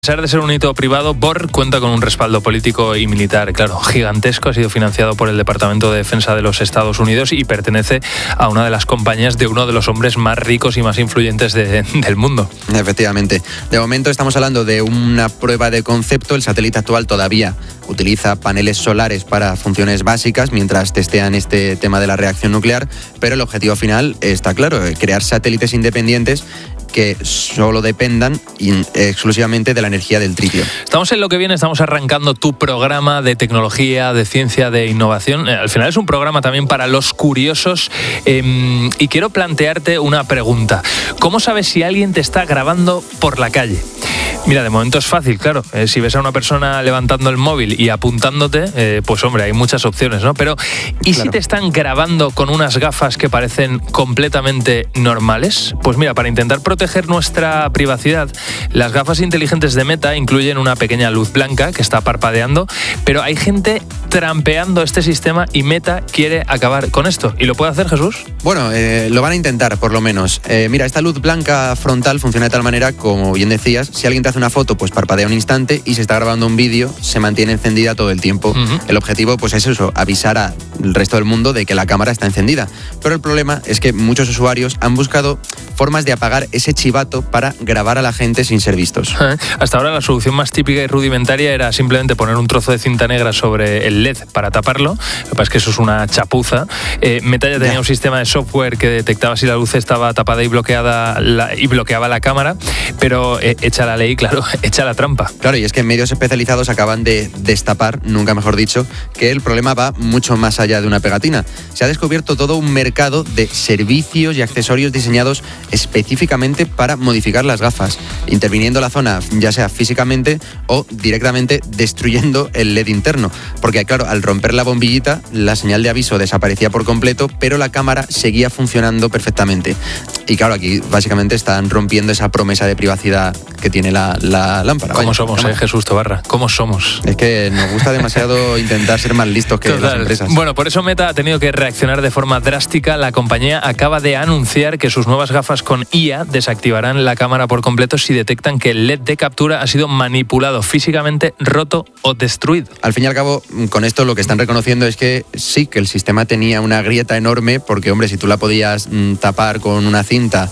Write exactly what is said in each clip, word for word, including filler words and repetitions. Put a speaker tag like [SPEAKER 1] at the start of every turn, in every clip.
[SPEAKER 1] pesar de ser un hito privado, Borg cuenta con un respaldo político y militar, claro, gigantesco. Ha sido financiado por el Departamento de Defensa de los Estados Unidos y pertenece a una de las compañías de uno de los hombres más ricos y más influyentes de, del mundo.
[SPEAKER 2] Efectivamente. De momento estamos hablando de una prueba de concepto. El satélite actual todavía utiliza paneles solares para funciones básicas mientras testean este tema de la reacción nuclear, pero el objetivo final está claro, crear satélites independientes que solo dependan in, exclusivamente de la energía del tritio.
[SPEAKER 1] Estamos en Lo que viene, estamos arrancando tu programa de tecnología, de ciencia, de innovación. Eh, al final es un programa también para los curiosos eh, y quiero plantearte una pregunta. ¿Cómo sabes si alguien te está grabando por la calle? Mira, de momento es fácil, claro. Eh, si ves a una persona levantando el móvil y apuntándote, eh, pues hombre, hay muchas opciones, ¿no? Pero, ¿y claro, si te están grabando con unas gafas que parecen completamente normales? Pues mira, para intentar proteger nuestra privacidad, las gafas inteligentes de Meta incluyen una pequeña luz blanca que está parpadeando, pero hay gente trampeando este sistema y Meta quiere acabar con esto. ¿Y lo puede hacer, Jesús?
[SPEAKER 2] Bueno, eh, lo van a intentar, por lo menos. Eh, mira, esta luz blanca frontal funciona de tal manera, como bien decías, si alguien te hace una foto, pues parpadea un instante, y si está grabando un vídeo, se mantiene encendida todo el tiempo. Uh-huh. El objetivo, pues es eso, avisar al resto del mundo de que la cámara está encendida. Pero el problema es que muchos usuarios han buscado formas de apagar ese chivato para grabar a la gente sin ser vistos.
[SPEAKER 1] ¿Eh? Hasta ahora la solución más típica y rudimentaria era simplemente poner un trozo de cinta negra sobre el L E D para taparlo. Lo que pasa es que eso es una chapuza. Eh, Meta ya tenía ya. un sistema de software que detectaba si la luz estaba tapada y bloqueada la, y bloqueaba la cámara, pero eh, echa la ley, claro, echa la trampa.
[SPEAKER 2] Claro, y es que medios especializados acaban de destapar, nunca mejor dicho, que el problema va mucho más allá de una pegatina. Se ha descubierto todo un mercado de servicios y accesorios diseñados específicamente para modificar las gafas, interviniendo la zona ya sea físicamente o directamente destruyendo el L E D interno. Porque claro, al romper la bombillita, la señal de aviso desaparecía por completo, pero la cámara seguía funcionando perfectamente. Y claro, aquí básicamente están rompiendo esa promesa de privacidad que tiene la, la lámpara.
[SPEAKER 1] ¿Cómo Vaya, somos, eh, Jesús Tobarra? ¿Cómo somos?
[SPEAKER 2] Es que nos gusta demasiado intentar ser más listos que Total. las empresas.
[SPEAKER 1] Bueno, por eso Meta ha tenido que reaccionar de forma drástica. La compañía acaba de anunciar que sus nuevas gafas con I A desactivarán la cámara por completo si detectan que el L E D de captura ha sido manipulado físicamente, roto o destruido.
[SPEAKER 2] Al fin y al cabo, con esto lo que están reconociendo es que sí, que el sistema tenía una grieta enorme, porque, hombre, si tú la podías mm, tapar con una cinta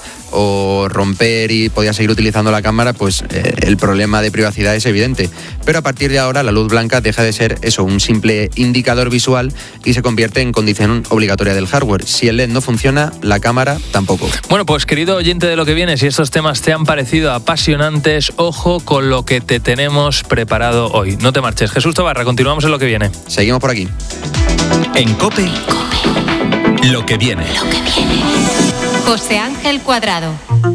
[SPEAKER 2] o romper y podías seguir utilizando la cámara, pues eh, el problema de privacidad es evidente. Pero a partir de ahora la luz blanca deja de ser eso, un simple indicador visual, y se convierte en condición obligatoria del hardware. Si el L E D no funciona, la cámara tampoco.
[SPEAKER 1] Bueno, pues querido oyente de Lo que viene, si estos temas te han parecido apasionantes, ojo con lo que te tenemos preparado hoy. No te marches. Jesús Tobarra, continuamos en Lo que viene.
[SPEAKER 2] Seguimos por aquí.
[SPEAKER 3] En COPE, COPE. Lo que viene.
[SPEAKER 4] Lo que viene. José Ángel Cuadrado.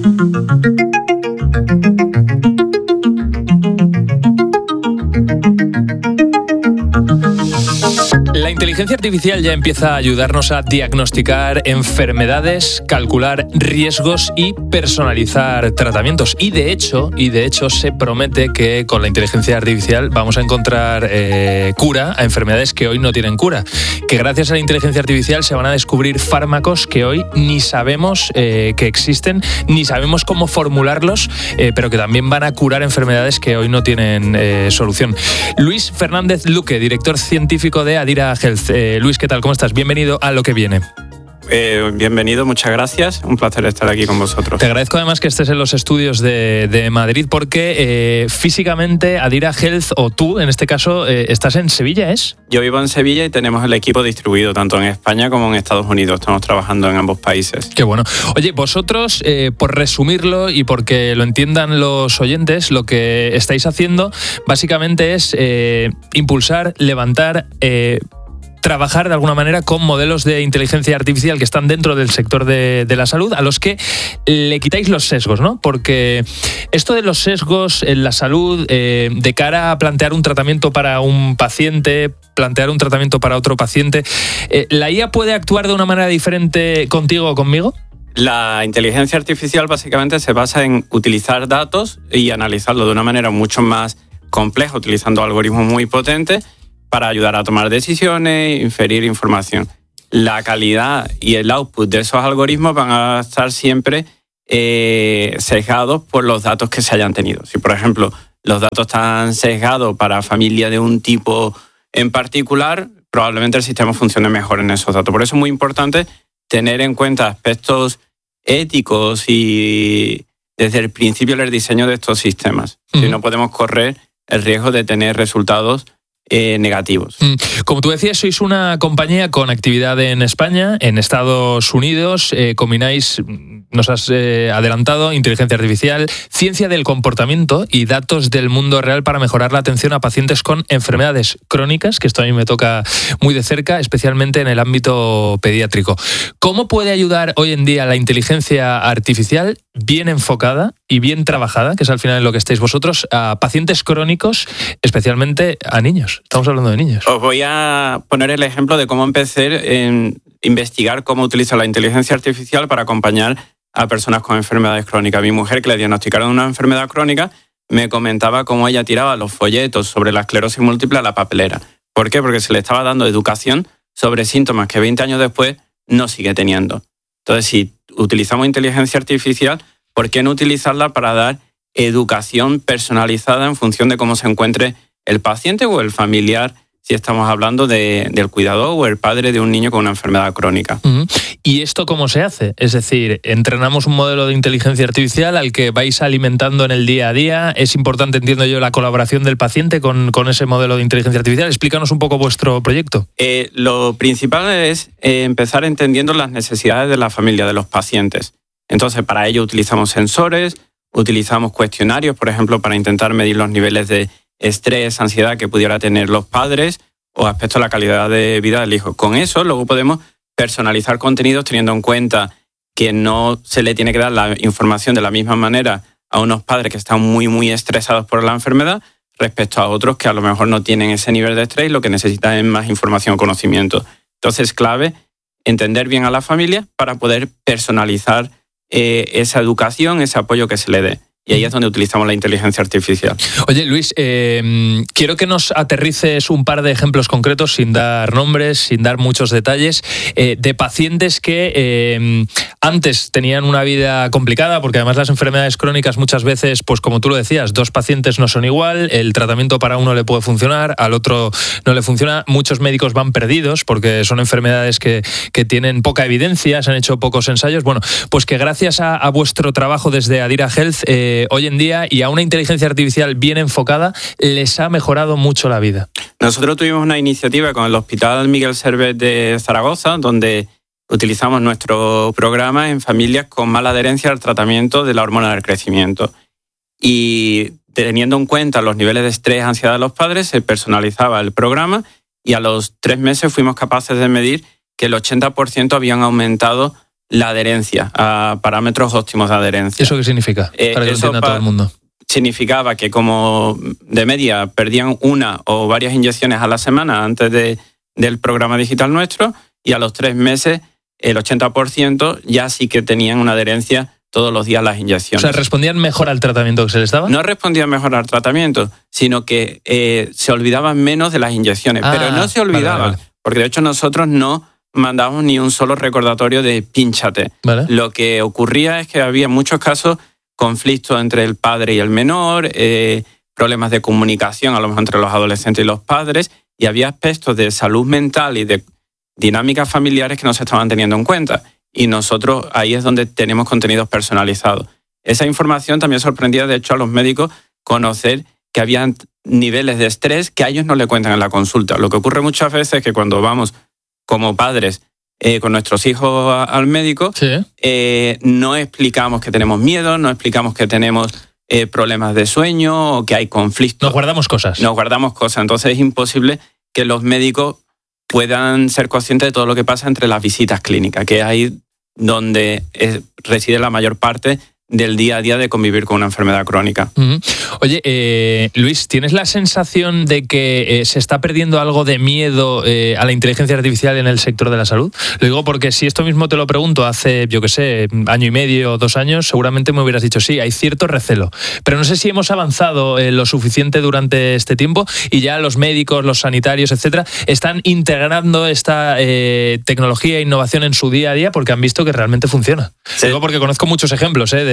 [SPEAKER 1] La inteligencia artificial ya empieza a ayudarnos a diagnosticar enfermedades, calcular riesgos y personalizar tratamientos. Y de hecho, y de hecho se promete que con la inteligencia artificial vamos a encontrar eh, cura a enfermedades que hoy no tienen cura. Que gracias a la inteligencia artificial se van a descubrir fármacos que hoy ni sabemos eh, que existen, ni sabemos cómo formularlos, eh, pero que también van a curar enfermedades que hoy no tienen eh, solución. Luis Fernández Luque, director científico de Adira Health. Eh, Luis, ¿qué tal? ¿Cómo estás? Bienvenido a Lo que viene.
[SPEAKER 5] Eh, bienvenido, muchas gracias. Un placer estar aquí con vosotros.
[SPEAKER 1] Te agradezco además que estés en los estudios de, de Madrid, porque eh, físicamente Adira Health, o tú en este caso, eh, estás en Sevilla, ¿es?
[SPEAKER 5] Yo vivo en Sevilla y tenemos el equipo distribuido tanto en España como en Estados Unidos. Estamos trabajando en ambos países.
[SPEAKER 1] Qué bueno. Oye, vosotros, eh, por resumirlo y porque lo entiendan los oyentes, lo que estáis haciendo básicamente es eh, impulsar, levantar... Eh, trabajar de alguna manera con modelos de inteligencia artificial que están dentro del sector de, de la salud, a los que le quitáis los sesgos, ¿no? Porque esto de los sesgos en la salud, eh, de cara a plantear un tratamiento para un paciente, plantear un tratamiento para otro paciente, eh, ¿la I A puede actuar de una manera diferente contigo o conmigo?
[SPEAKER 5] La inteligencia artificial básicamente se basa en utilizar datos y analizarlo de una manera mucho más compleja, utilizando algoritmos muy potentes, para ayudar a tomar decisiones, inferir información. La calidad y el output de esos algoritmos van a estar siempre eh, sesgados por los datos que se hayan tenido. Si, por ejemplo, los datos están sesgados para familia de un tipo en particular, probablemente el sistema funcione mejor en esos datos. Por eso es muy importante tener en cuenta aspectos éticos y desde el principio del diseño de estos sistemas. Mm. Si no podemos correr el riesgo de tener resultados Eh, negativos.
[SPEAKER 1] Como tú decías, sois una compañía con actividad en España, en Estados Unidos, eh, combináis, nos has eh, adelantado, inteligencia artificial, ciencia del comportamiento y datos del mundo real para mejorar la atención a pacientes con enfermedades crónicas, que esto a mí me toca muy de cerca, especialmente en el ámbito pediátrico. ¿Cómo puede ayudar hoy en día la inteligencia artificial bien enfocada y bien trabajada, que es al final en lo que estáis vosotros, a pacientes crónicos, especialmente a niños? Estamos hablando de niños.
[SPEAKER 5] Os voy a poner el ejemplo de cómo empecé en investigar cómo utilizar la inteligencia artificial para acompañar a personas con enfermedades crónicas. Mi mujer, que le diagnosticaron una enfermedad crónica, me comentaba cómo ella tiraba los folletos sobre la esclerosis múltiple a la papelera. ¿Por qué? Porque se le estaba dando educación sobre síntomas que veinte años después no sigue teniendo. Entonces, si utilizamos inteligencia artificial, ¿por qué no utilizarla para dar educación personalizada en función de cómo se encuentre el paciente o el familiar, si estamos hablando de, del cuidador o el padre de un niño con una enfermedad crónica?
[SPEAKER 1] Uh-huh. ¿Y esto cómo se hace? Es decir, entrenamos un modelo de inteligencia artificial al que vais alimentando en el día a día. Es importante, entiendo yo, la colaboración del paciente con, con ese modelo de inteligencia artificial. Explícanos un poco vuestro proyecto.
[SPEAKER 5] Eh, lo principal es eh, empezar entendiendo las necesidades de la familia, de los pacientes. Entonces, para ello utilizamos sensores, utilizamos cuestionarios, por ejemplo, para intentar medir los niveles de estrés, ansiedad que pudiera tener los padres o aspectos de la calidad de vida del hijo. Con eso luego podemos personalizar contenidos teniendo en cuenta que no se le tiene que dar la información de la misma manera a unos padres que están muy, muy estresados por la enfermedad respecto a otros que a lo mejor no tienen ese nivel de estrés y lo que necesitan es más información o conocimiento. Entonces es clave entender bien a la familia para poder personalizar eh, esa educación, ese apoyo que se le dé. Y ahí es donde utilizamos la inteligencia artificial.
[SPEAKER 1] Oye, Luis, eh, quiero que nos aterrices un par de ejemplos concretos, sin dar nombres, sin dar muchos detalles, eh, de pacientes que eh, antes tenían una vida complicada, porque además las enfermedades crónicas muchas veces, pues como tú lo decías, dos pacientes no son igual, el tratamiento para uno le puede funcionar, al otro no le funciona, muchos médicos van perdidos porque son enfermedades que, que tienen poca evidencia, se han hecho pocos ensayos. Bueno, pues que gracias a, a vuestro trabajo desde Adira Health, eh, hoy en día y a una inteligencia artificial bien enfocada les ha mejorado mucho la vida.
[SPEAKER 5] Nosotros tuvimos una iniciativa con el Hospital Miguel Servet de Zaragoza donde utilizamos nuestro programa en familias con mala adherencia al tratamiento de la hormona del crecimiento. Y teniendo en cuenta los niveles de estrés, ansiedad de los padres, se personalizaba el programa y a los tres meses fuimos capaces de medir que el ochenta por ciento habían aumentado la adherencia, a parámetros óptimos de adherencia.
[SPEAKER 1] ¿Eso qué significa?
[SPEAKER 5] Eh,
[SPEAKER 1] para que lo entienda
[SPEAKER 5] pa-
[SPEAKER 1] todo el mundo.
[SPEAKER 5] Significaba que como de media perdían una o varias inyecciones a la semana antes de, del programa digital nuestro y a los tres meses el ochenta por ciento ya sí que tenían una adherencia todos los días a las inyecciones.
[SPEAKER 1] O sea, ¿respondían mejor al tratamiento que se les daba?
[SPEAKER 5] No respondían mejor al tratamiento, sino que eh, se olvidaban menos de las inyecciones.
[SPEAKER 1] Ah,
[SPEAKER 5] pero no se olvidaban,
[SPEAKER 1] vale, vale.
[SPEAKER 5] porque de hecho nosotros no mandamos ni un solo recordatorio de pínchate.
[SPEAKER 1] Vale.
[SPEAKER 5] Lo que ocurría es que había en muchos casos conflictos entre el padre y el menor, eh, problemas de comunicación a lo mejor entre los adolescentes y los padres, y había aspectos de salud mental y de dinámicas familiares que no se estaban teniendo en cuenta. Y nosotros ahí es donde tenemos contenidos personalizados. Esa información también sorprendía, de hecho, a los médicos conocer que había niveles de estrés que a ellos no le cuentan en la consulta. Lo que ocurre muchas veces es que cuando vamos como padres eh, con nuestros hijos a, al médico,
[SPEAKER 1] Sí.
[SPEAKER 5] eh, no explicamos que tenemos miedo, no explicamos que tenemos eh, problemas de sueño o que hay conflictos.
[SPEAKER 1] Nos guardamos cosas.
[SPEAKER 5] Nos guardamos cosas. Entonces es imposible que los médicos puedan ser conscientes de todo lo que pasa entre las visitas clínicas, que es ahí donde es, reside la mayor parte del día a día de convivir con una enfermedad crónica.
[SPEAKER 1] Uh-huh. Oye, eh, Luis, ¿tienes la sensación de que eh, se está perdiendo algo de miedo eh, a la inteligencia artificial en el sector de la salud? Lo digo porque si esto mismo te lo pregunto hace, yo qué sé, año y medio o dos años, seguramente me hubieras dicho sí, hay cierto recelo. Pero no sé si hemos avanzado eh, lo suficiente durante este tiempo y ya los médicos, los sanitarios, etcétera, están integrando esta eh, tecnología e innovación en su día a día porque han visto que realmente funciona.
[SPEAKER 5] Sí.
[SPEAKER 1] Digo porque conozco muchos ejemplos eh, de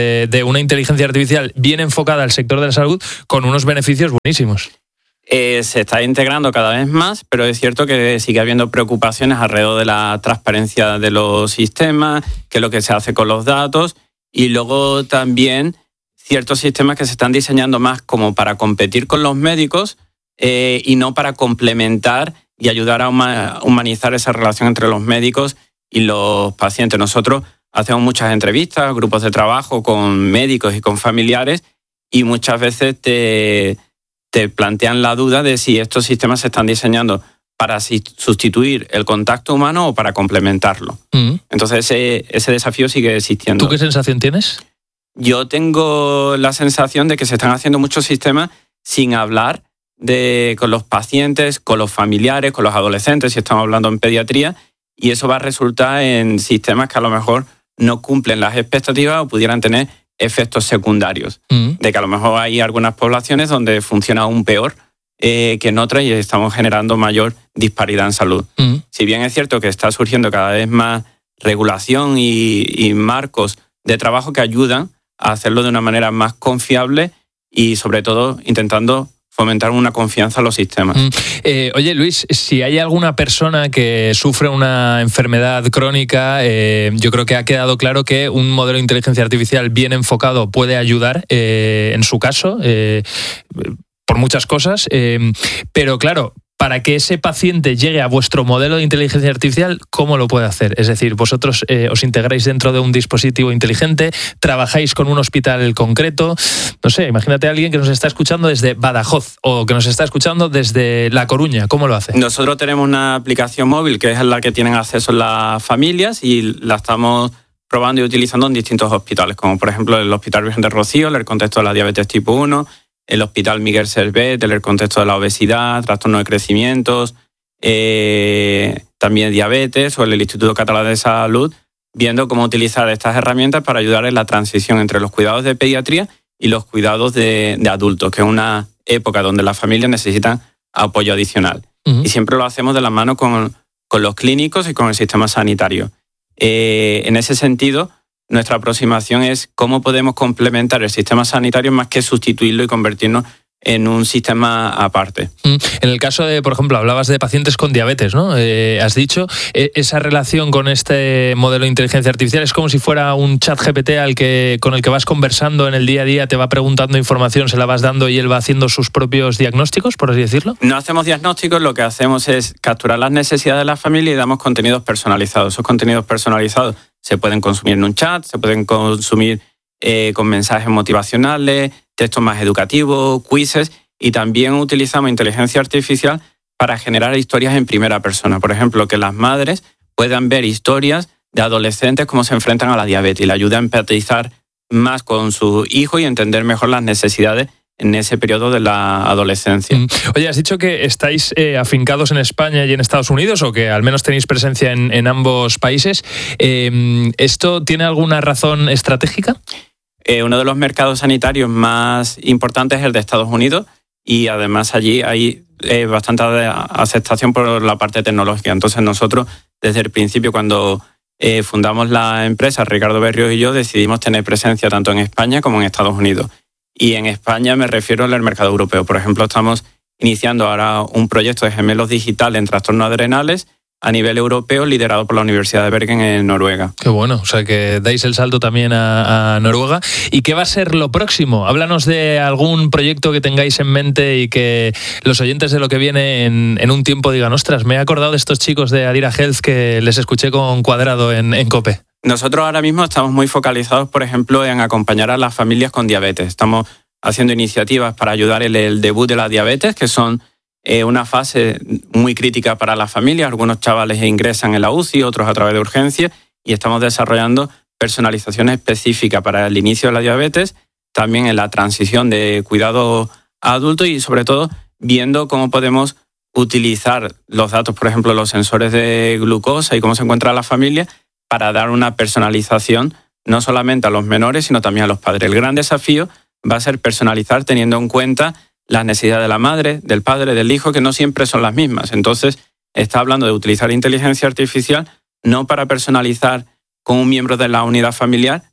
[SPEAKER 1] de, de una inteligencia artificial bien enfocada al sector de la salud con unos beneficios buenísimos.
[SPEAKER 5] Eh, se está integrando cada vez más, pero es cierto que sigue habiendo preocupaciones alrededor de la transparencia de los sistemas, qué es lo que se hace con los datos, y luego también ciertos sistemas que se están diseñando más como para competir con los médicos eh, y no para complementar y ayudar a humanizar esa relación entre los médicos y los pacientes. Nosotros hacemos muchas entrevistas, grupos de trabajo con médicos y con familiares, y muchas veces te... te plantean la duda de si estos sistemas se están diseñando para sustituir el contacto humano o para complementarlo. Mm. Entonces ese, ese desafío sigue existiendo.
[SPEAKER 1] ¿Tú qué sensación tienes?
[SPEAKER 5] Yo tengo la sensación de que se están haciendo muchos sistemas sin hablar de, con los pacientes, con los familiares, con los adolescentes, si estamos hablando en pediatría, y eso va a resultar en sistemas que a lo mejor no cumplen las expectativas o pudieran tener efectos secundarios, mm. de que a lo mejor hay algunas poblaciones donde funciona aún peor eh, que en otras y estamos generando mayor disparidad en salud. Mm. Si bien es cierto que está surgiendo cada vez más regulación y, y marcos de trabajo que ayudan a hacerlo de una manera más confiable y sobre todo intentando fomentar una confianza en los sistemas. Mm.
[SPEAKER 1] Eh, oye, Luis, si hay alguna persona que sufre una enfermedad crónica, eh, yo creo que ha quedado claro que un modelo de inteligencia artificial bien enfocado puede ayudar, eh, en su caso, eh, por muchas cosas, eh, pero claro, para que ese paciente llegue a vuestro modelo de inteligencia artificial, ¿cómo lo puede hacer? Es decir, vosotros eh, os integráis dentro de un dispositivo inteligente, trabajáis con un hospital concreto. No sé, imagínate a alguien que nos está escuchando desde Badajoz o que nos está escuchando desde La Coruña. ¿Cómo lo hace?
[SPEAKER 5] Nosotros tenemos una aplicación móvil que es la que tienen acceso las familias y la estamos probando y utilizando en distintos hospitales, como por ejemplo el Hospital Virgen del Rocío, en el contexto de la diabetes tipo uno, el Hospital Miguel Servet, en el contexto de la obesidad, trastorno de crecimientos, eh, también diabetes, o el Instituto Catalán de Salud, viendo cómo utilizar estas herramientas para ayudar en la transición entre los cuidados de pediatría y los cuidados de, de adultos, que es una época donde las familias necesitan apoyo adicional. Uh-huh. Y siempre lo hacemos de la mano con, con los clínicos y con el sistema sanitario. Eh, en ese sentido, nuestra aproximación es cómo podemos complementar el sistema sanitario más que sustituirlo y convertirnos en un sistema aparte.
[SPEAKER 1] En el caso de, por ejemplo, hablabas de pacientes con diabetes, ¿no? Eh, has dicho, eh, esa relación con este modelo de inteligencia artificial es como si fuera un chat G P T al que, con el que vas conversando en el día a día, te va preguntando información, se la vas dando y él va haciendo sus propios diagnósticos, por así decirlo.
[SPEAKER 5] No hacemos diagnósticos, lo que hacemos es capturar las necesidades de la familia y damos contenidos personalizados. Esos contenidos personalizados se pueden consumir en un chat, se pueden consumir eh, con mensajes motivacionales, textos más educativos, quizzes, y también utilizamos inteligencia artificial para generar historias en primera persona. Por ejemplo, que las madres puedan ver historias de adolescentes cómo se enfrentan a la diabetes y le ayuda a empatizar más con su hijo y entender mejor las necesidades en ese periodo de la adolescencia.
[SPEAKER 1] Oye, has dicho que estáis eh, afincados en España y en Estados Unidos, o que al menos tenéis presencia en, en ambos países. Eh, ¿Esto tiene alguna razón estratégica?
[SPEAKER 5] Eh, uno de los mercados sanitarios más importantes es el de Estados Unidos, y además allí hay eh, bastante aceptación por la parte tecnológica. Entonces nosotros, desde el principio, cuando eh, fundamos la empresa, Ricardo Berrios y yo, decidimos tener presencia tanto en España como en Estados Unidos. Y en España me refiero al mercado europeo. Por ejemplo, estamos iniciando ahora un proyecto de gemelos digitales en trastornos adrenales a nivel europeo, liderado por la Universidad de Bergen en Noruega.
[SPEAKER 1] Qué bueno, o sea que dais el salto también a, a Noruega. ¿Y qué va a ser lo próximo? Háblanos de algún proyecto que tengáis en mente y que los oyentes de lo que viene en, en un tiempo digan, ostras, me he acordado de estos chicos de Adira Health que les escuché con Cuadrado en, en COPE.
[SPEAKER 5] Nosotros ahora mismo estamos muy focalizados, por ejemplo, en acompañar a las familias con diabetes. Estamos haciendo iniciativas para ayudar en el debut de la diabetes, que son eh, una fase muy crítica para las familias. Algunos chavales ingresan en la U C I, otros a través de urgencias, y estamos desarrollando personalizaciones específicas para el inicio de la diabetes, también en la transición de cuidado a adulto y, sobre todo, viendo cómo podemos utilizar los datos, por ejemplo, los sensores de glucosa y cómo se encuentra la familia, para dar una personalización no solamente a los menores, sino también a los padres. El gran desafío va a ser personalizar teniendo en cuenta las necesidades de la madre, del padre, del hijo, que no siempre son las mismas. Entonces, está hablando de utilizar inteligencia artificial no para personalizar con un miembro de la unidad familiar,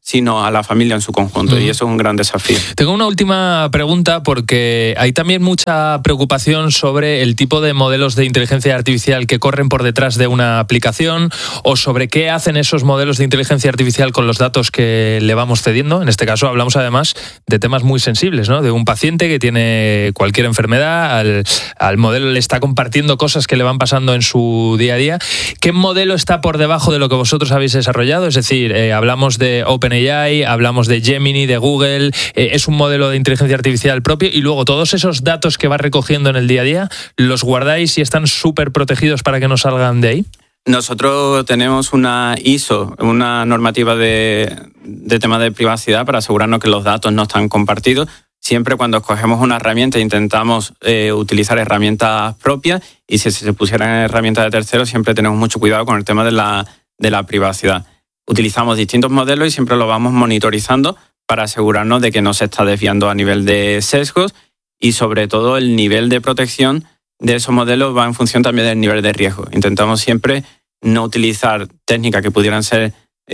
[SPEAKER 5] sino a la familia en su conjunto, mm. y eso es un gran desafío.
[SPEAKER 1] Tengo una última pregunta porque hay también mucha preocupación sobre el tipo de modelos de inteligencia artificial que corren por detrás de una aplicación o sobre qué hacen esos modelos de inteligencia artificial con los datos que le vamos cediendo. En este caso hablamos además de temas muy sensibles, ¿no? De un paciente que tiene cualquier enfermedad, al, al modelo le está compartiendo cosas que le van pasando en su día a día. ¿Qué modelo está por debajo de lo que vosotros habéis desarrollado? Es decir, eh, hablamos de OpenAI, hablamos de Gemini, de Google, eh, es un modelo de inteligencia artificial propio y luego todos esos datos que vas recogiendo en el día a día, ¿los guardáis y están súper protegidos para que no salgan de ahí?
[SPEAKER 5] Nosotros tenemos una I S O, una normativa de, de tema de privacidad para asegurarnos que los datos no están compartidos. Siempre cuando escogemos una herramienta intentamos eh, utilizar herramientas propias y si se pusieran herramientas de terceros siempre tenemos mucho cuidado con el tema de la, de la privacidad. Utilizamos distintos modelos y siempre lo vamos monitorizando para asegurarnos de que no se está desviando a nivel de sesgos y sobre todo el nivel de protección de esos modelos va en función también del nivel de riesgo. Intentamos siempre no utilizar técnicas que pudieran ser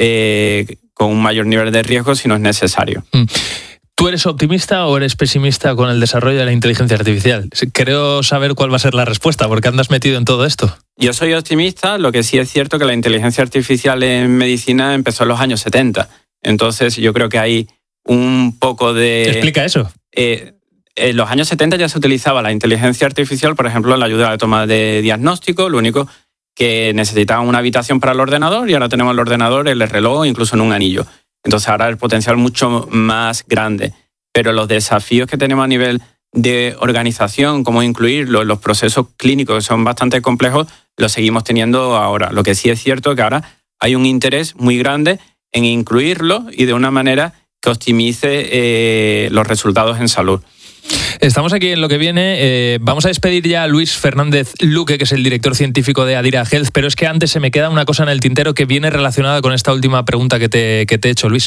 [SPEAKER 5] eh, con un mayor nivel de riesgo si no es necesario.
[SPEAKER 1] Mm. ¿Tú eres optimista o eres pesimista con el desarrollo de la inteligencia artificial? Creo saber cuál va a ser la respuesta, porque andas metido en todo esto.
[SPEAKER 5] Yo soy optimista, lo que sí es cierto que la inteligencia artificial en medicina empezó en los años setenta. Entonces yo creo que hay un poco de...
[SPEAKER 1] Explica eso.
[SPEAKER 5] Eh, en los años setenta ya se utilizaba la inteligencia artificial, por ejemplo, en la ayuda a la toma de diagnóstico, lo único que necesitaba una habitación para el ordenador y ahora tenemos el ordenador, el reloj, incluso en un anillo. Entonces ahora el potencial mucho más grande. Pero los desafíos que tenemos a nivel de organización, cómo incluirlo en los procesos clínicos que son bastante complejos, los seguimos teniendo ahora. Lo que sí es cierto es que ahora hay un interés muy grande en incluirlo y de una manera que optimice eh, los resultados en salud.
[SPEAKER 1] Estamos aquí en Lo que viene. Eh, vamos a despedir ya a Luis Fernández Luque, que es el director científico de Adira Health, pero es que antes se me queda una cosa en el tintero que viene relacionada con esta última pregunta que te, que te he hecho, Luis.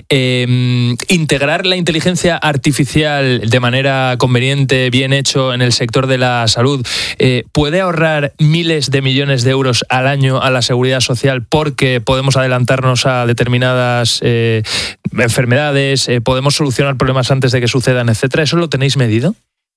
[SPEAKER 1] Eh, integrar la inteligencia artificial de manera conveniente, bien hecho en el sector de la salud, eh, ¿puede ahorrar miles de millones de euros al año a la seguridad social porque podemos adelantarnos a determinadas eh, enfermedades, eh, podemos solucionar problemas antes de que sucedan, etcétera? ¿Eso lo tenéis medido?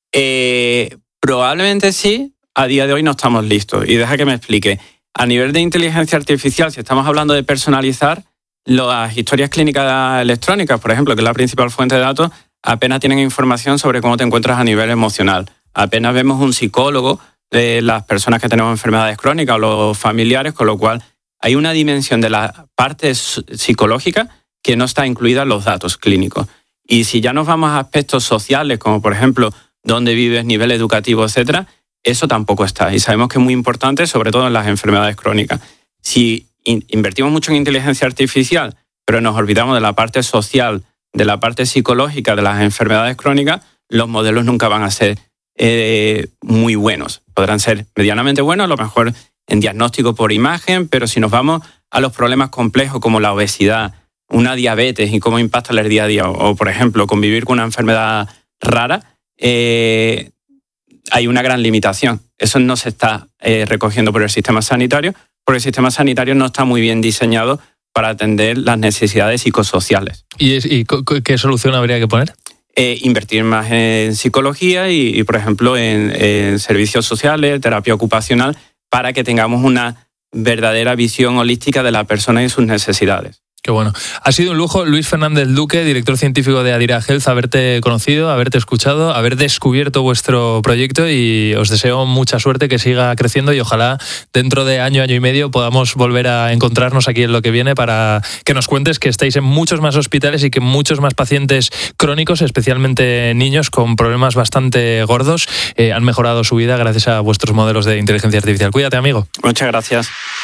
[SPEAKER 5] Eh, probablemente sí. A día de hoy no estamos listos. Y deja que me explique. A nivel de inteligencia artificial, si estamos hablando de personalizar, las historias clínicas electrónicas, por ejemplo, que es la principal fuente de datos, apenas tienen información sobre cómo te encuentras a nivel emocional. Apenas vemos un psicólogo de las personas que tenemos enfermedades crónicas o los familiares, con lo cual hay una dimensión de la parte psicológica que no está incluida en los datos clínicos. Y si ya nos vamos a aspectos sociales, como por ejemplo dónde vives, nivel educativo, etcétera, eso tampoco está. Y sabemos que es muy importante, sobre todo en las enfermedades crónicas. Si in- invertimos mucho en inteligencia artificial, pero nos olvidamos de la parte social, de la parte psicológica de las enfermedades crónicas, los modelos nunca van a ser eh, muy buenos. Podrán ser medianamente buenos, a lo mejor en diagnóstico por imagen, pero si nos vamos a los problemas complejos como la obesidad, una diabetes y cómo impacta el día a día, o, o por ejemplo, convivir con una enfermedad rara, eh, hay una gran limitación. Eso no se está eh, recogiendo por el sistema sanitario, porque el sistema sanitario no está muy bien diseñado para atender las necesidades psicosociales.
[SPEAKER 1] ¿Y, es, y qué solución habría que poner?
[SPEAKER 5] Eh, invertir más en psicología y, y por ejemplo, en, en servicios sociales, terapia ocupacional, para que tengamos una verdadera visión holística de la persona y sus necesidades.
[SPEAKER 1] Qué bueno. Ha sido un lujo, Luis Fernández Luque, director científico de Adira Health, haberte conocido, haberte escuchado, haber descubierto vuestro proyecto y os deseo mucha suerte, que siga creciendo y ojalá dentro de año, año y medio podamos volver a encontrarnos aquí en Lo que viene para que nos cuentes que estáis en muchos más hospitales y que muchos más pacientes crónicos, especialmente niños con problemas bastante gordos, eh, han mejorado su vida gracias a vuestros modelos de inteligencia artificial. Cuídate, amigo.
[SPEAKER 5] Muchas gracias.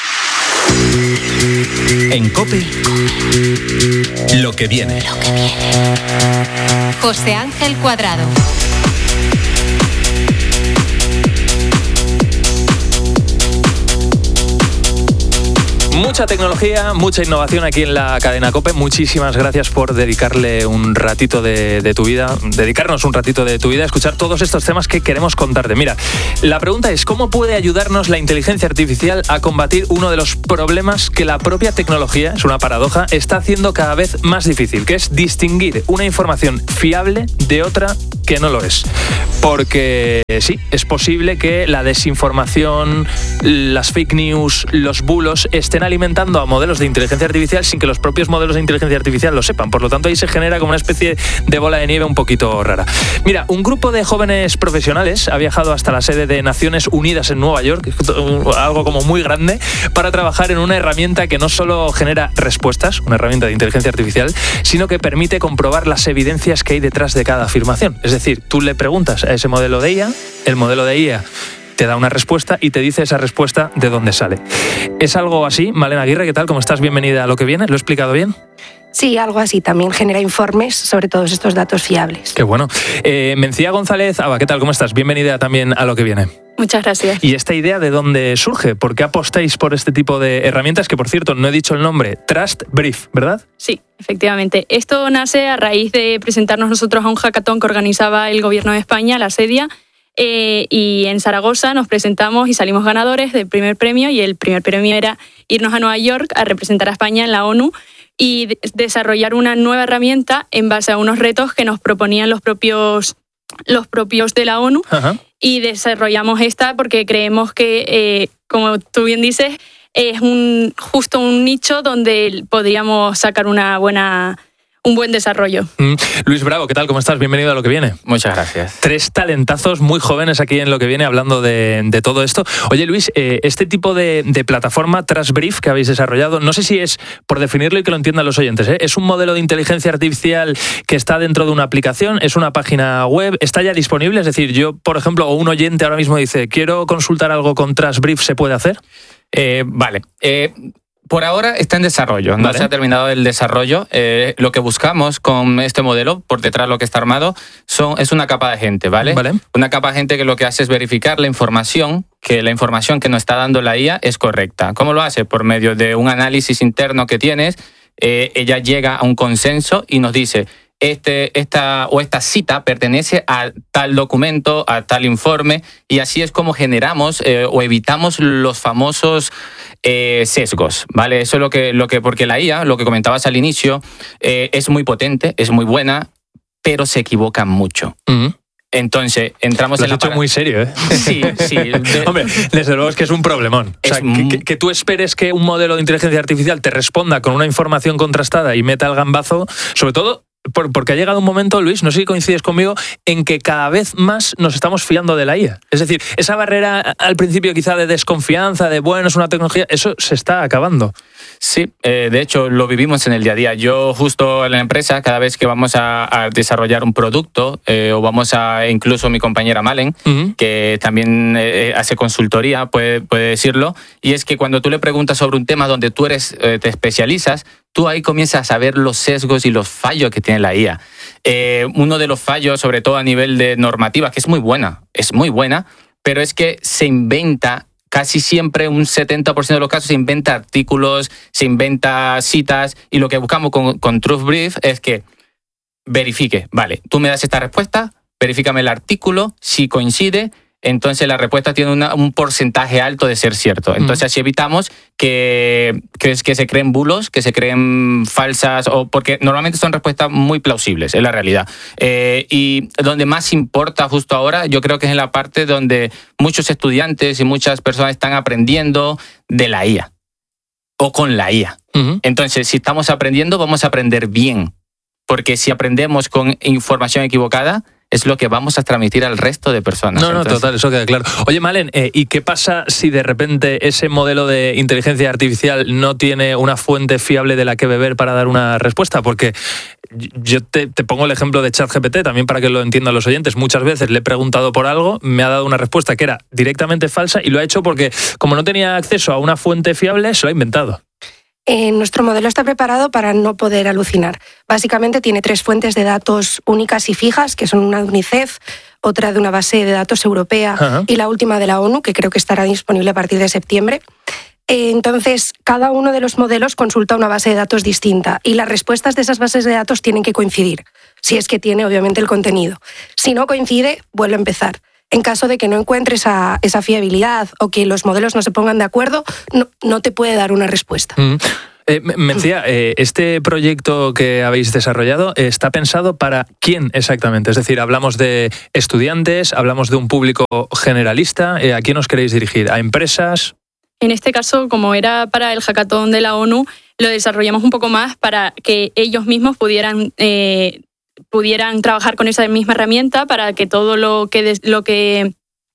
[SPEAKER 3] En COPE, Lo que viene.
[SPEAKER 4] Lo que viene. José Ángel Cuadrado.
[SPEAKER 1] Muchas Mucha tecnología, mucha innovación aquí en la cadena COPE. Muchísimas gracias por dedicarle un ratito de, de tu vida, dedicarnos un ratito de tu vida a escuchar todos estos temas que queremos contarte. Mira, la pregunta es, ¿cómo puede ayudarnos la inteligencia artificial a combatir uno de los problemas que la propia tecnología, es una paradoja, está haciendo cada vez más difícil, que es distinguir una información fiable de otra que no lo es? Porque sí, es posible que la desinformación, las fake news, los bulos estén alimentando a modelos de inteligencia artificial sin que los propios modelos de inteligencia artificial lo sepan. Por lo tanto, ahí se genera como una especie de bola de nieve un poquito rara. Mira, un grupo de jóvenes profesionales ha viajado hasta la sede de Naciones Unidas en Nueva York, algo como muy grande, para trabajar en una herramienta que no solo genera respuestas, una herramienta de inteligencia artificial, sino que permite comprobar las evidencias que hay detrás de cada afirmación. Es decir, tú le preguntas a ese modelo de I A, el modelo de I A te da una respuesta y te dice esa respuesta de dónde sale. ¿Es algo así? Malena Aguirre, ¿qué tal? ¿Cómo estás? Bienvenida a Lo que Viene. ¿Lo he explicado bien?
[SPEAKER 6] Sí, algo así. También genera informes sobre todos estos datos fiables.
[SPEAKER 1] Qué bueno. Eh, Mencía González, Aba, ¿qué tal? ¿Cómo estás? Bienvenida también a Lo que Viene.
[SPEAKER 7] Muchas gracias.
[SPEAKER 1] ¿Y esta idea de dónde surge? ¿Por qué apostáis por este tipo de herramientas? Que, por cierto, no he dicho el nombre. Trust Brief, ¿verdad?
[SPEAKER 7] Sí, efectivamente. Esto nace a raíz de presentarnos nosotros a un hackathon que organizaba el Gobierno de España, la SEDIA, eh, y en Zaragoza nos presentamos y salimos ganadores del primer premio, y el primer premio era irnos a Nueva York a representar a España en la ONU y de- desarrollar una nueva herramienta en base a unos retos que nos proponían los propios, los propios de la ONU.
[SPEAKER 1] Ajá.
[SPEAKER 7] Y desarrollamos esta porque creemos que, eh, como tú bien dices, es un, justo un nicho donde podríamos sacar una buena, un buen desarrollo.
[SPEAKER 1] Mm. Luis Bravo, ¿qué tal? ¿Cómo estás? Bienvenido a Lo que Viene.
[SPEAKER 5] Muchas gracias.
[SPEAKER 1] Tres talentazos muy jóvenes aquí en Lo que Viene hablando de, de todo esto. Oye, Luis, eh, este tipo de, de plataforma Trust Brief que habéis desarrollado, no sé si es, por definirlo y que lo entiendan los oyentes, ¿eh? ¿Es un modelo de inteligencia artificial que está dentro de una aplicación? ¿Es una página web? ¿Está ya disponible? Es decir, yo, por ejemplo, o un oyente ahora mismo dice, quiero consultar algo con Trust Brief, ¿se puede hacer?
[SPEAKER 8] Eh, vale. Eh, por ahora está en desarrollo, no
[SPEAKER 1] Vale.
[SPEAKER 8] se ha terminado el desarrollo. Eh, lo que buscamos con este modelo, por detrás lo que está armado, son, es una capa de gente, ¿vale?
[SPEAKER 1] Vale.
[SPEAKER 8] Una capa de gente que lo que hace es verificar la información, que la información que nos está dando la I A es correcta. ¿Cómo lo hace? Por medio de un análisis interno que tienes, eh, ella llega a un consenso y nos dice, este, esta o esta cita pertenece a tal documento, a tal informe, y así es como generamos eh, o evitamos los famosos eh, sesgos, ¿vale? Eso es lo que, lo que, porque la I A, lo que comentabas al inicio, eh, es muy potente, es muy buena, pero se equivoca mucho.
[SPEAKER 1] Mm.
[SPEAKER 8] Entonces, entramos
[SPEAKER 1] Lo
[SPEAKER 8] en
[SPEAKER 1] has
[SPEAKER 8] la...
[SPEAKER 1] hecho
[SPEAKER 8] para-
[SPEAKER 1] muy serio, ¿eh?
[SPEAKER 8] Sí, sí. De-
[SPEAKER 1] Hombre, desde luego es que es un problemón. O sea,
[SPEAKER 8] Es mu-
[SPEAKER 1] que, que tú esperes que un modelo de inteligencia artificial te responda con una información contrastada y meta el gambazo, sobre todo por- porque ha llegado un momento, Luis, no sé si coincides conmigo, en que cada vez más nos estamos fiando de la I A. Es decir, esa barrera al principio quizá de desconfianza, de bueno, es una tecnología, eso se está acabando.
[SPEAKER 8] Sí, eh, de hecho lo vivimos en el día a día. Yo justo en la empresa, cada vez que vamos a, a desarrollar un producto eh, o vamos a, incluso mi compañera Malen,
[SPEAKER 1] Ujú.
[SPEAKER 8] que también eh, hace consultoría, puede, puede decirlo, y es que cuando tú le preguntas sobre un tema donde tú eres, eh, te especializas, tú ahí comienzas a ver los sesgos y los fallos que tiene la I A. Eh, uno de los fallos, sobre todo a nivel de normativa, que es muy buena, es muy buena, pero es que se inventa casi siempre, un setenta por ciento de los casos, se inventa artículos, se inventa citas, y lo que buscamos con, con Trust Brief es que verifique, vale, tú me das esta respuesta, verifícame el artículo, si coincide, entonces la respuesta tiene una- un porcentaje alto de ser cierto. Entonces así evitamos que, que, que se creen bulos, que se creen falsas, o porque normalmente son respuestas muy plausibles, es la realidad. Eh, y donde más importa justo ahora, yo creo que es en la parte donde muchos estudiantes y muchas personas están aprendiendo de la I A o con la I A.
[SPEAKER 1] Ujú.
[SPEAKER 8] Entonces, si estamos aprendiendo, vamos a aprender bien. Porque si aprendemos con información equivocada, es lo que vamos a transmitir al resto de personas.
[SPEAKER 1] No, no,
[SPEAKER 8] Entonces,
[SPEAKER 1] total, eso queda claro. Oye, Malen, eh, ¿y qué pasa si de repente ese modelo de inteligencia artificial no tiene una fuente fiable de la que beber para dar una respuesta? Porque yo te, te pongo el ejemplo de ChatGPT, también para que lo entiendan los oyentes. Muchas veces le he preguntado por algo, me ha dado una respuesta que era directamente falsa y lo ha hecho porque, como no tenía acceso a una fuente fiable, se lo ha inventado.
[SPEAKER 6] Eh, nuestro modelo está preparado para no poder alucinar. Básicamente tiene tres fuentes de datos únicas y fijas, que son una de UNICEF, otra de una base de datos europea
[SPEAKER 1] Ajá.
[SPEAKER 6] y la última de la ONU, que creo que estará disponible a partir de septiembre. Entonces, cada uno de los modelos consulta una base de datos distinta y las respuestas de esas bases de datos tienen que coincidir, si es que tiene obviamente el contenido. Si no coincide, vuelve a empezar. En caso de que no encuentre esa, esa fiabilidad o que los modelos no se pongan de acuerdo, no, no te puede dar una respuesta.
[SPEAKER 1] Mm. Eh, me decía, eh, este proyecto que habéis desarrollado está pensado para quién exactamente. Es decir, hablamos de estudiantes, hablamos de un público generalista. Eh, ¿A quién os queréis dirigir? ¿A empresas?
[SPEAKER 7] En este caso, como era para el hackathon de la ONU, lo desarrollamos un poco más para que ellos mismos pudieran, eh, pudieran trabajar con esa misma herramienta para que todo lo que, des, lo que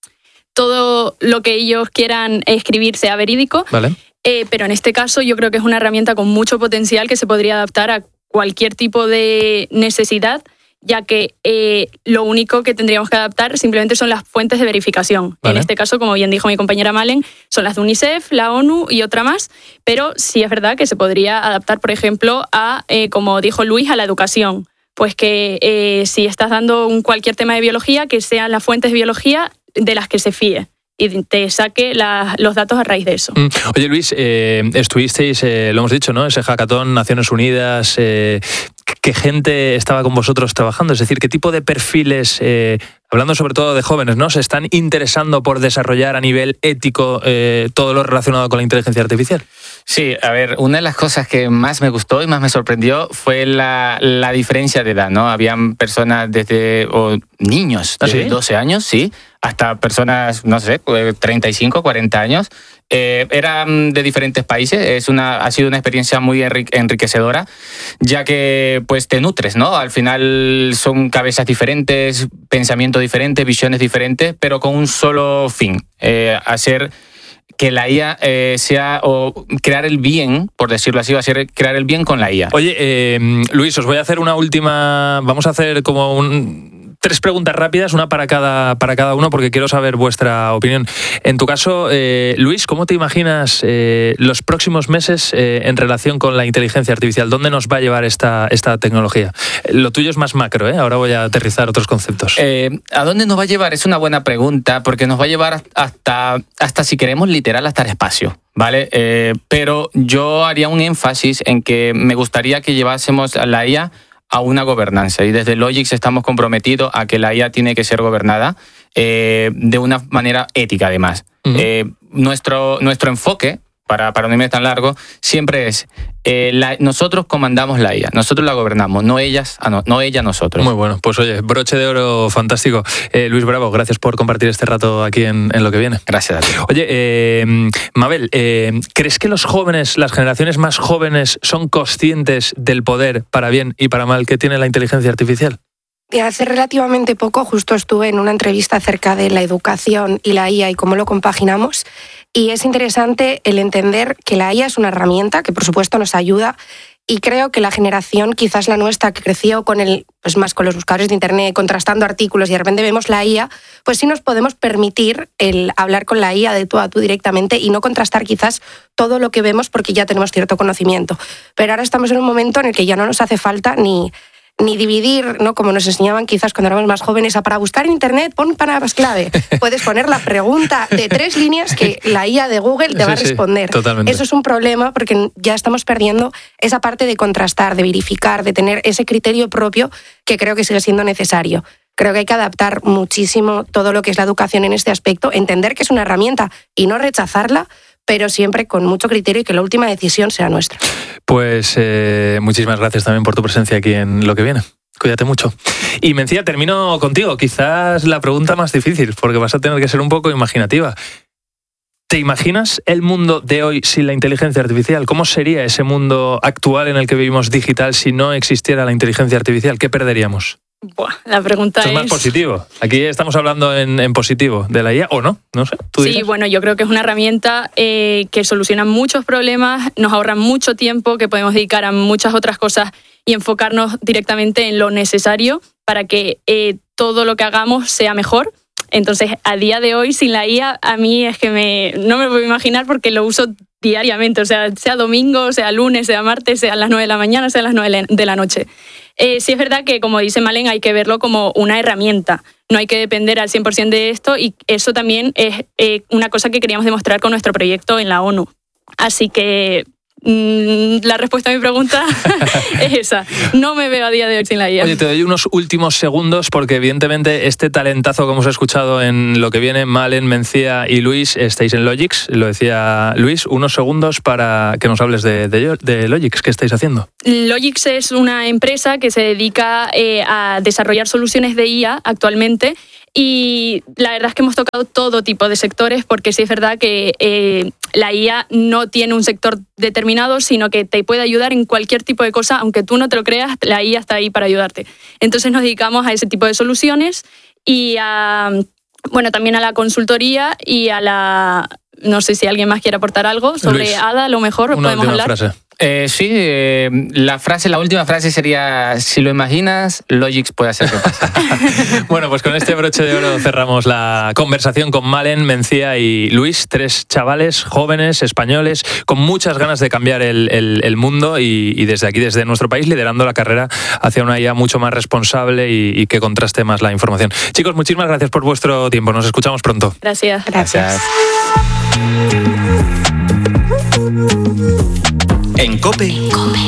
[SPEAKER 7] todo lo que ellos quieran escribir sea verídico.
[SPEAKER 1] Vale.
[SPEAKER 7] Eh, pero en este caso yo creo que es una herramienta con mucho potencial que se podría adaptar a cualquier tipo de necesidad, ya que eh, lo único que tendríamos que adaptar simplemente son las fuentes de verificación.
[SPEAKER 1] Vale.
[SPEAKER 7] En este caso, como bien dijo mi compañera Malen, son las de UNICEF, la ONU y otra más, pero sí es verdad que se podría adaptar, por ejemplo, a, eh, como dijo Luis, a la educación. Pues que eh, si estás dando un cualquier tema de biología, que sean las fuentes de biología de las que se fíe y te saque la, los datos a raíz de eso.
[SPEAKER 1] Mm. Oye, Luis, eh, estuvisteis, eh, lo hemos dicho, ¿no? Ese hackathon, Naciones Unidas. Eh, ¿Qué gente estaba con vosotros trabajando? Es decir, ¿qué tipo de perfiles, eh, hablando sobre todo de jóvenes, ¿no? se están interesando por desarrollar a nivel ético eh, todo lo relacionado con la inteligencia artificial?
[SPEAKER 8] Sí, a ver, una de las cosas que más me gustó y más me sorprendió fue la, la diferencia de edad, ¿no? Habían personas desde, o niños desde ¿Ah, sí? doce años, sí, hasta personas, no sé, treinta y cinco, cuarenta años. Eh, eran de diferentes países. Es una, ha sido una experiencia muy enriquecedora, ya que pues te nutres, ¿no? Al final son cabezas diferentes, pensamientos diferentes, visiones diferentes, pero con un solo fin, eh, hacer que la I A eh, sea, o crear el bien, por decirlo así, va a ser crear el bien con la I A.
[SPEAKER 1] Oye, eh, Luis, os voy a hacer una última, vamos a hacer como un... Tres preguntas rápidas, una para cada, para cada uno, porque quiero saber vuestra opinión. En tu caso, eh, Luis, ¿cómo te imaginas eh, los próximos meses eh, en relación con la inteligencia artificial? ¿Dónde nos va a llevar esta, esta tecnología? Lo tuyo es más macro, ¿eh? Ahora voy a aterrizar otros conceptos.
[SPEAKER 8] Eh, ¿A dónde nos va a llevar? Es una buena pregunta, porque nos va a llevar hasta, hasta si queremos, literal, hasta el espacio. ¿Vale? Eh, pero yo haría un énfasis en que me gustaría que llevásemos a la I A a una gobernanza, y desde Logix estamos comprometidos a que la I A tiene que ser gobernada eh, de una manera ética, además. Uh-huh. Eh, nuestro, nuestro enfoque, para, para no irme tan largo, siempre es eh, la, nosotros comandamos la I A, nosotros la gobernamos, no ellas, ah, no, no ella nosotros.
[SPEAKER 1] Muy bueno, pues oye, broche de oro fantástico. Eh, Luis Bravo, gracias por compartir este rato aquí en, en Lo que Viene.
[SPEAKER 8] Gracias a ti.
[SPEAKER 1] Oye, eh, Mabel, eh, ¿crees que los jóvenes, las generaciones más jóvenes, son conscientes del poder para bien y para mal que tiene la inteligencia artificial?
[SPEAKER 6] Hace relativamente poco justo estuve en una entrevista acerca de la educación y la I A y cómo lo compaginamos, y es interesante el entender que la I A es una herramienta que por supuesto nos ayuda, y creo que la generación, quizás la nuestra, que creció con el, pues más con los buscadores de internet, contrastando artículos, y de repente vemos la I A, pues sí nos podemos permitir el hablar con la I A de tú a tú directamente y no contrastar quizás todo lo que vemos porque ya tenemos cierto conocimiento. Pero ahora estamos en un momento en el que ya no nos hace falta ni... ni dividir, ¿no? Como nos enseñaban quizás cuando éramos más jóvenes, a para buscar en internet pon palabras clave. Puedes poner la pregunta de tres líneas que la I A de Google te sí, va a responder.
[SPEAKER 1] Sí, totalmente.
[SPEAKER 6] Eso es un problema porque ya estamos perdiendo esa parte de contrastar, de verificar, de tener ese criterio propio que creo que sigue siendo necesario. Creo que hay que adaptar muchísimo todo lo que es la educación en este aspecto, entender que es una herramienta y no rechazarla, pero siempre con mucho criterio y que la última decisión sea nuestra.
[SPEAKER 1] Pues eh, muchísimas gracias también por tu presencia aquí en Lo que Viene. Cuídate mucho. Y Mencía, termino contigo. Quizás la pregunta más difícil, porque vas a tener que ser un poco imaginativa. ¿Te imaginas el mundo de hoy sin la inteligencia artificial? ¿Cómo sería ese mundo actual en el que vivimos digital si no existiera la inteligencia artificial? ¿Qué perderíamos?
[SPEAKER 7] Buah, la pregunta
[SPEAKER 1] Esto es... es más positivo. Aquí estamos hablando en, en positivo de la I A, ¿o no? No sé. ¿Tú
[SPEAKER 7] sí,
[SPEAKER 1] dices?
[SPEAKER 7] Bueno, yo creo que es una herramienta eh, que soluciona muchos problemas, nos ahorra mucho tiempo que podemos dedicar a muchas otras cosas y enfocarnos directamente en lo necesario para que eh, todo lo que hagamos sea mejor. Entonces, a día de hoy, sin la I A, a mí es que me, no me lo puedo imaginar porque lo uso diariamente, o sea, sea domingo, sea lunes, sea martes, sea a las nueve de la mañana, sea a las nueve de la noche. Eh, sí es verdad que, como dice Malen, hay que verlo como una herramienta. No hay que depender al cien por ciento de esto, y eso también es eh, una cosa que queríamos demostrar con nuestro proyecto en la ONU. Así que la respuesta a mi pregunta es esa. No me veo a día de hoy sin la I A.
[SPEAKER 1] Oye, te doy unos últimos segundos porque evidentemente este talentazo que hemos escuchado en lo que viene, Malen, Mencía y Luis, estáis en Logix, lo decía Luis, unos segundos para que nos hables de, de, de Logix. ¿Qué estáis haciendo?
[SPEAKER 7] Logix es una empresa que se dedica eh, a desarrollar soluciones de I A actualmente. Y la verdad es que hemos tocado todo tipo de sectores, porque sí es verdad que eh, la I A no tiene un sector determinado, sino que te puede ayudar en cualquier tipo de cosa, aunque tú no te lo creas, la I A está ahí para ayudarte. Entonces nos dedicamos a ese tipo de soluciones y a, bueno, también a la consultoría y a la... No sé si alguien más quiere aportar algo sobre
[SPEAKER 1] Luis,
[SPEAKER 7] Ada, a lo mejor
[SPEAKER 1] una
[SPEAKER 7] podemos hablar.
[SPEAKER 1] Frase.
[SPEAKER 8] Eh, sí, eh, la frase, la última frase sería: si lo imaginas, Logix puede hacer que pase.
[SPEAKER 1] Bueno, pues con este broche de oro cerramos la conversación con Malen, Mencía y Luis, tres chavales jóvenes, españoles, con muchas ganas de cambiar el, el, el mundo y, y desde aquí, desde nuestro país, liderando la carrera hacia una I A mucho más responsable y, y que contraste más la información. Chicos, muchísimas gracias por vuestro tiempo. Nos escuchamos pronto.
[SPEAKER 7] Gracias.
[SPEAKER 6] Gracias.
[SPEAKER 3] En COPE,